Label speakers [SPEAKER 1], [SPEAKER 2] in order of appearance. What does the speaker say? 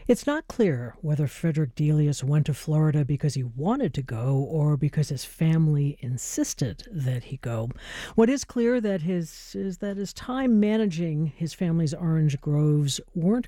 [SPEAKER 1] It's not clear whether Frederick Delius went to Florida because he wanted to go or because his family insisted that he go. What is clear is that his time managing his family's orange groves weren't